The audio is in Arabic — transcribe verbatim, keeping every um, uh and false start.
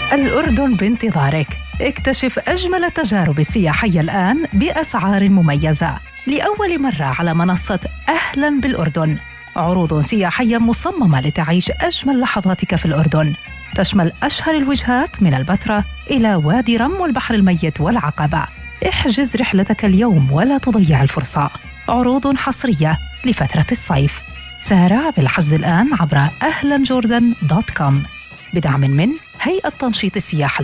الأردن بانتظارك. اكتشف أجمل التجارب السياحية الآن بأسعار مميزة لأول مرة على منصة أهلاً بالأردن. عروض سياحية مصممة لتعيش أجمل لحظاتك في الأردن، تشمل أشهر الوجهات من البتراء إلى وادي رم والبحر الميت والعقبة. احجز رحلتك اليوم ولا تضيع الفرصة. عروض حصرية لفترة الصيف. سارع بالحجز الآن عبر أهلاً جوردن دوت كوم بدعم من هيئة تنشيط السياحة